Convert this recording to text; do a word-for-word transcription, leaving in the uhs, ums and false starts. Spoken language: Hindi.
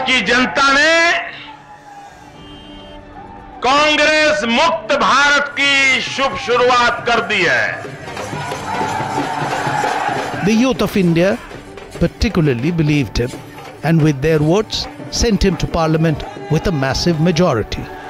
की जनता ने कांग्रेस मुक्त भारत की शुभ शुरुआत कर दी है। The youth of India particularly believed him and with their votes sent him to parliament with a massive majority.